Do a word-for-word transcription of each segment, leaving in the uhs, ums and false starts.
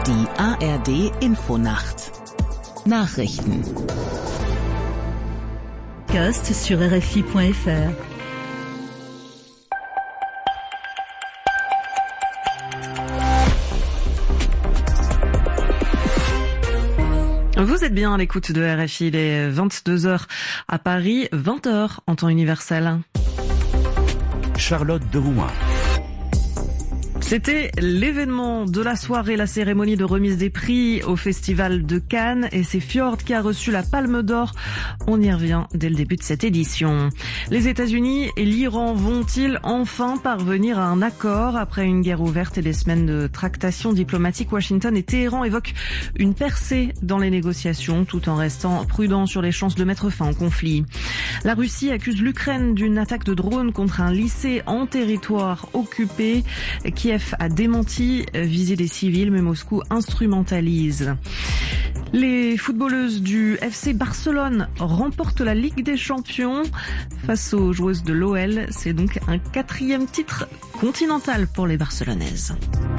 Die A R D Infonacht. Nachrichten. Podcast sur R F I point F R. Vous êtes bien à l'écoute de R F I, il est vingt-deux heures à Paris, vingt heures en temps universel. Charlotte de Rouen. C'était l'événement de la soirée, la cérémonie de remise des prix au Festival de Cannes, et c'est Fjord qui a reçu la Palme d'Or. On y revient dès le début de cette édition. Les États-Unis et l'Iran vont-ils enfin parvenir à un accord après une guerre ouverte et des semaines de tractations diplomatiques? Washington et Téhéran évoquent une percée dans les négociations tout en restant prudents sur les chances de mettre fin au conflit. La Russie accuse l'Ukraine d'une attaque de drone contre un lycée en territoire occupé. Kiev a démenti viser des civils, mais Moscou instrumentalise. Les footballeuses du F C Barcelone remportent la Ligue des Champions face aux joueuses de l'O L. C'est donc un quatrième titre continental pour les Barcelonaises.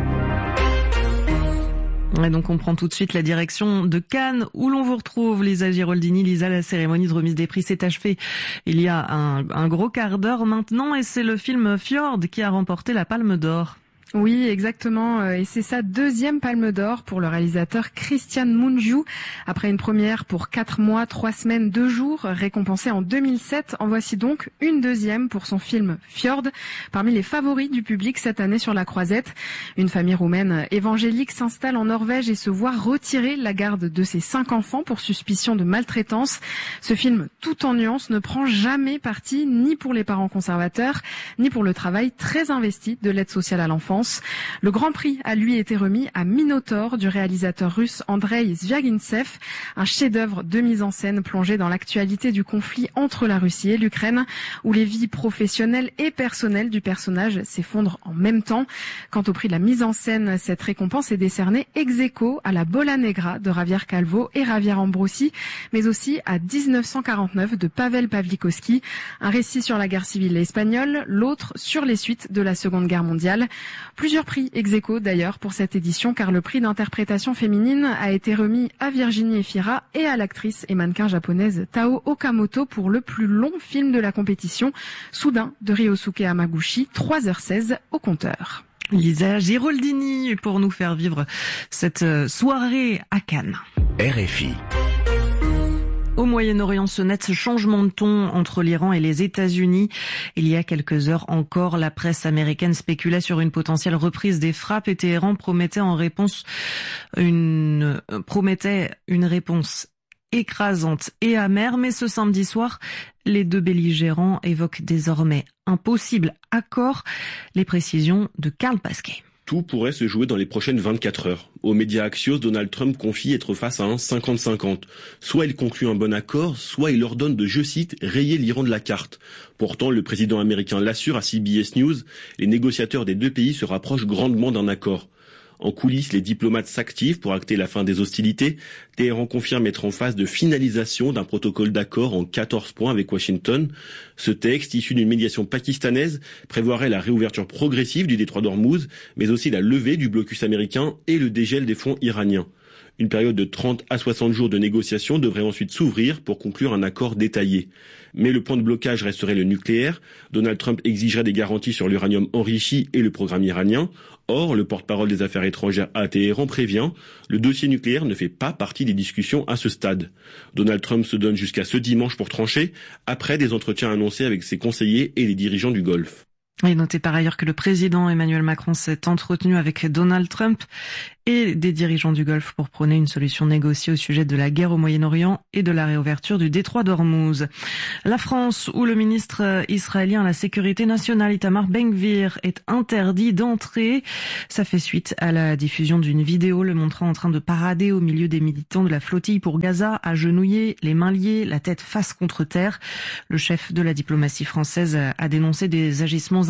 Et donc on prend tout de suite la direction de Cannes où l'on vous retrouve, Lisa Giraldini. Lisa, la cérémonie de remise des prix s'est achevée il y a un, un gros quart d'heure maintenant et c'est le film Fjord qui a remporté la Palme d'Or. Oui, exactement. Et c'est sa deuxième Palme d'Or pour le réalisateur Cristian Mungiu. Après une première pour quatre mois, trois semaines, deux jours, récompensée en deux mille sept, en voici donc une deuxième pour son film Fjord, parmi les favoris du public cette année sur la Croisette. Une famille roumaine évangélique s'installe en Norvège et se voit retirer la garde de ses cinq enfants pour suspicion de maltraitance. Ce film, tout en nuances, ne prend jamais parti ni pour les parents conservateurs, ni pour le travail très investi de l'aide sociale à l'enfance. Le Grand Prix a lui été remis à Minotaur du réalisateur russe Andrei Zvyagintsev, un chef-d'œuvre de mise en scène plongé dans l'actualité du conflit entre la Russie et l'Ukraine, où les vies professionnelles et personnelles du personnage s'effondrent en même temps. Quant au prix de la mise en scène, cette récompense est décernée ex aequo à la Bola Negra de Javier Calvo et Javier Ambrosi, mais aussi à dix-neuf cent quarante-neuf de Pavel Pawlikowski, un récit sur la guerre civile espagnole, l'autre sur les suites de la Seconde Guerre mondiale. Plusieurs prix ex aequo d'ailleurs pour cette édition, car le prix d'interprétation féminine a été remis à Virginie Efira et à l'actrice et mannequin japonaise Tao Okamoto pour le plus long film de la compétition, Soudain de Ryosuke Hamaguchi, trois heures seize au compteur. Lisa Giraldini pour nous faire vivre cette soirée à Cannes. R F I. Au Moyen-Orient, ce net changement de ton entre l'Iran et les États-Unis. Il y a quelques heures encore, la presse américaine spéculait sur une potentielle reprise des frappes et Téhéran promettait en réponse une, promettait une réponse écrasante et amère. Mais ce samedi soir, les deux belligérants évoquent désormais un possible accord. Les précisions de Karl Pasquet. Tout pourrait se jouer dans les prochaines vingt-quatre heures. Aux médias Axios, Donald Trump confie être face à un cinquante cinquante. Soit il conclut un bon accord, soit il ordonne de, je cite, rayer l'Iran de la carte. Pourtant, le président américain l'assure à C B S News, les négociateurs des deux pays se rapprochent grandement d'un accord. En coulisses, les diplomates s'activent pour acter la fin des hostilités. Téhéran confirme être en phase de finalisation d'un protocole d'accord en quatorze points avec Washington. Ce texte, issu d'une médiation pakistanaise, prévoirait la réouverture progressive du détroit d'Ormuz, mais aussi la levée du blocus américain et le dégel des fonds iraniens. Une période de trente à soixante jours de négociations devrait ensuite s'ouvrir pour conclure un accord détaillé. Mais le point de blocage resterait le nucléaire. Donald Trump exigerait des garanties sur l'uranium enrichi et le programme iranien. Or, le porte-parole des affaires étrangères à Téhéran prévient, le dossier nucléaire ne fait pas partie des discussions à ce stade. Donald Trump se donne jusqu'à ce dimanche pour trancher, après des entretiens annoncés avec ses conseillers et les dirigeants du Golfe. Et notez par ailleurs que le président Emmanuel Macron s'est entretenu avec Donald Trump et des dirigeants du Golfe pour prôner une solution négociée au sujet de la guerre au Moyen-Orient et de la réouverture du détroit d'Ormuz. La France, où le ministre israélien à la Sécurité nationale Itamar Ben-Gvir est interdit d'entrer. Ça fait suite à la diffusion d'une vidéo le montrant en train de parader au milieu des militants de la flottille pour Gaza, agenouillés, les mains liées, la tête face contre terre. Le chef de la diplomatie française a dénoncé des agissements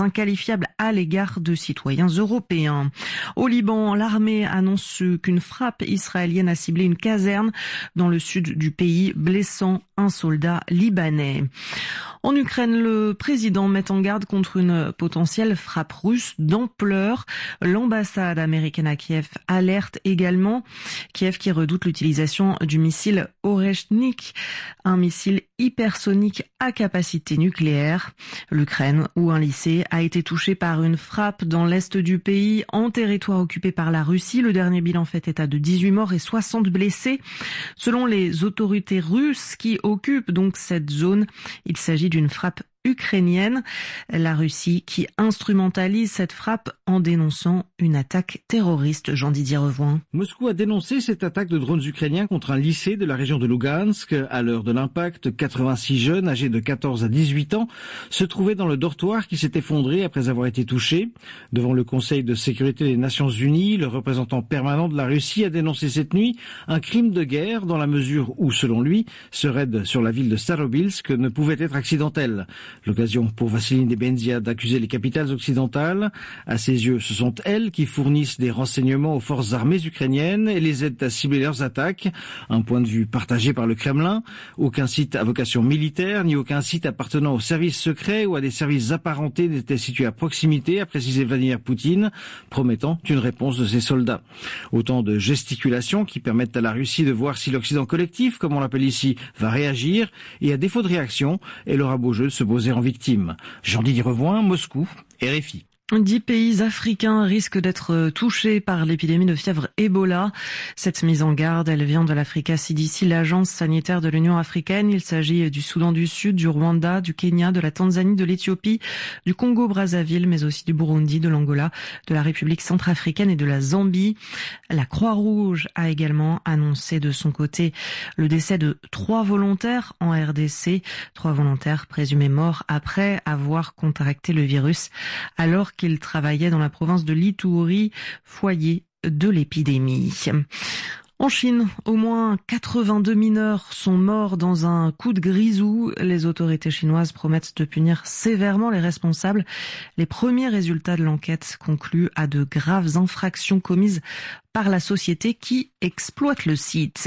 inqualifiables à l'égard de citoyens européens. Au Liban, l'armée annonce qu'une frappe israélienne a ciblé une caserne dans le sud du pays, blessant un soldat libanais. En Ukraine, le président met en garde contre une potentielle frappe russe d'ampleur. L'ambassade américaine à Kiev alerte également. Kiev qui redoute l'utilisation du missile Oreshnik, un missile hypersonique à capacité nucléaire. L'Ukraine, où un lycée a été touché par une frappe dans l'est du pays, en territoire occupé par la Russie. Le dernier bilan fait état de dix-huit morts et soixante blessés. Selon les autorités russes qui occupent donc cette zone, il s'agit d'une frappe ukrainienne. La Russie qui instrumentalise cette frappe en dénonçant une attaque terroriste. Jean-Didier Revoin. Moscou a dénoncé cette attaque de drones ukrainiens contre un lycée de la région de Lugansk. À l'heure de l'impact, quatre-vingt-six jeunes âgés de quatorze à dix-huit ans se trouvaient dans le dortoir qui s'est effondré après avoir été touché. Devant le Conseil de sécurité des Nations Unies, le représentant permanent de la Russie a dénoncé cette nuit un crime de guerre dans la mesure où, selon lui, ce raid sur la ville de Starobilsk ne pouvait être accidentel. L'occasion pour Vassily Nebenzia d'accuser les capitales occidentales. À ses yeux, ce sont elles qui fournissent des renseignements aux forces armées ukrainiennes et les aident à cibler leurs attaques. Un point de vue partagé par le Kremlin. Aucun site à vocation militaire, ni aucun site appartenant aux services secrets ou à des services apparentés n'était situé à proximité, a précisé Vladimir Poutine, promettant une réponse de ses soldats. Autant de gesticulations qui permettent à la Russie de voir si l'Occident collectif, comme on l'appelle ici, va réagir, et à défaut de réaction, elle aura beau jeu de se poser en victime. Jean-Didier Revoin, Moscou, R F I. Dix pays africains risquent d'être touchés par l'épidémie de fièvre Ebola. Cette mise en garde, elle vient de l'Africa C D C, l'agence sanitaire de l'Union africaine. Il s'agit du Soudan du Sud, du Rwanda, du Kenya, de la Tanzanie, de l'Éthiopie, du Congo-Brazzaville, mais aussi du Burundi, de l'Angola, de la République centrafricaine et de la Zambie. La Croix-Rouge a également annoncé de son côté le décès de trois volontaires en R D C, trois volontaires présumés morts après avoir contracté le virus, alors qu'il travaillait dans la province de l'Ituri, foyer de l'épidémie. En Chine, au moins quatre-vingt-deux mineurs sont morts dans un coup de grisou. Les autorités chinoises promettent de punir sévèrement les responsables. Les premiers résultats de l'enquête concluent à de graves infractions commises par la société qui exploite le site.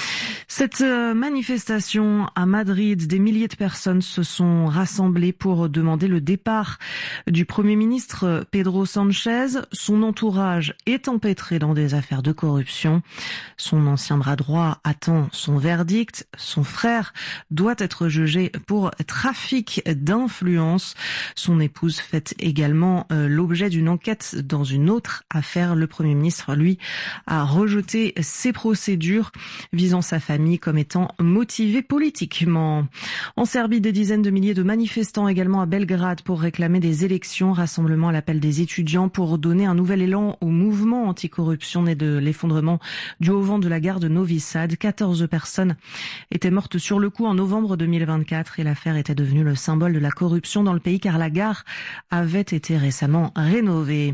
Cette manifestation à Madrid, des milliers de personnes se sont rassemblées pour demander le départ du Premier ministre Pedro Sánchez. Son entourage est empêtré dans des affaires de corruption. Son ancien bras droit attend son verdict. Son frère doit être jugé pour trafic d'influence. Son épouse fait également l'objet d'une enquête dans une autre affaire. Le Premier ministre, lui, a rejeté ces procédures visant sa famille comme étant motivée politiquement. En Serbie, des dizaines de milliers de manifestants également à Belgrade pour réclamer des élections. Rassemblement à l'appel des étudiants pour donner un nouvel élan au mouvement anticorruption né de l'effondrement du haut-vent de la gare de Novi Sad. quatorze personnes étaient mortes sur le coup en novembre deux mille vingt-quatre et l'affaire était devenue le symbole de la corruption dans le pays car la gare avait été récemment rénovée.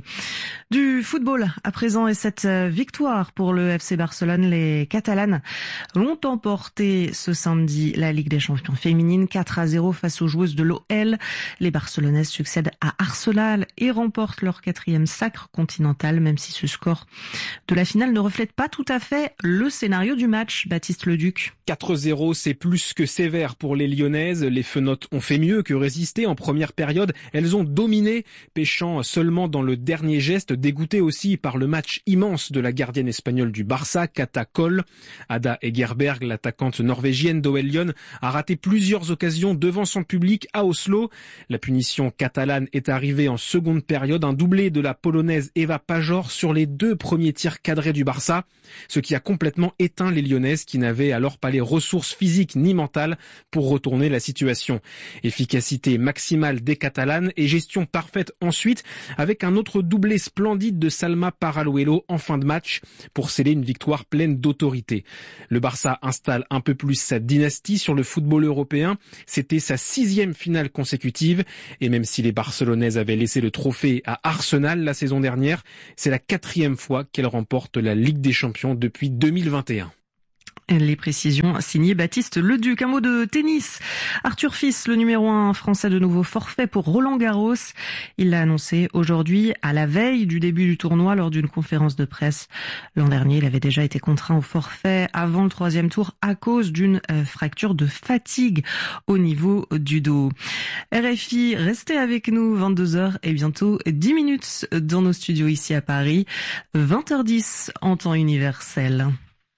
Du football à présent et cette victoire pour le F C Barcelone. Les Catalanes l'ont emporté ce samedi la Ligue des Champions féminine quatre à zéro face aux joueuses de l'O L. Les Barcelonaises succèdent à Arsenal et remportent leur quatrième sacre continental, même si ce score de la finale ne reflète pas tout à fait le scénario du match. Baptiste Leduc. quatre zéro, c'est plus que sévère pour les Lyonnaises. Les Fenotes ont fait mieux que résister en première période. Elles ont dominé, pêchant seulement dans le dernier geste, dégoûtées aussi par le match immense de la gardienne espagnole du Barça, Kata Koll. Ada Egerberg, l'attaquante norvégienne d'O L Lyon, a raté plusieurs occasions devant son public à Oslo. La punition catalane est arrivée en seconde période, un doublé de la polonaise Eva Pajor sur les deux premiers tirs cadrés du Barça, ce qui a complètement éteint les Lyonnaises qui n'avaient alors pas les ressources physiques ni mentales pour retourner la situation. Efficacité maximale des Catalanes et gestion parfaite ensuite avec un autre doublé splendide de Salma Paraluelo en fin de match pour sceller une victoire pleine d'autorité. Le Barça installe un peu plus sa dynastie sur le football européen. C'était sa sixième finale consécutive et même si les Barcelonaises avaient laissé le trophée à Arsenal la saison dernière, c'est la quatrième fois qu'elle remporte la Ligue des Champions depuis deux mille vingt et un. Les précisions signées Baptiste Leduc. Un mot de tennis. Arthur Fils, le numéro un français, de nouveau forfait pour Roland Garros. Il l'a annoncé aujourd'hui à la veille du début du tournoi lors d'une conférence de presse. L'an dernier, il avait déjà été contraint au forfait avant le troisième tour à cause d'une euh, fracture de fatigue au niveau du dos. R F I, restez avec nous, vingt-deux heures et bientôt dix minutes dans nos studios ici à Paris. vingt heures dix en temps universel.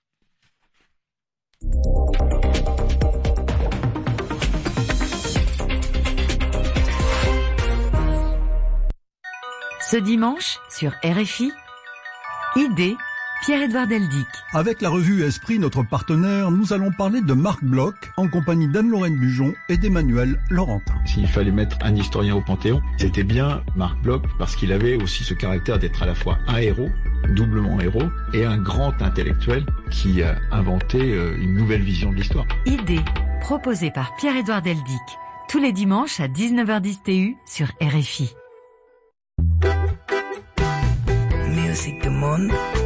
Ce dimanche, sur R F I, Idée, Pierre-Édouard Deldic. Avec la revue Esprit, notre partenaire, nous allons parler de Marc Bloch en compagnie d'Anne-Lorraine Bujon et d'Emmanuel Laurentin. S'il fallait mettre un historien au Panthéon, c'était bien Marc Bloch parce qu'il avait aussi ce caractère d'être à la fois un héros, doublement héros, et un grand intellectuel qui a inventé une nouvelle vision de l'histoire. Idée, proposée par Pierre-Édouard Deldic, tous les dimanches à dix-neuf heures dix T U sur R F I. Music du monde.